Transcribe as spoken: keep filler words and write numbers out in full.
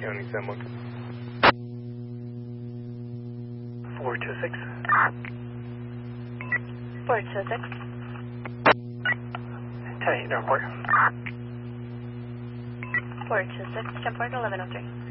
County, San Lucas. four two six. four two six. ten eight Airport. four two six, Airport eleven oh three.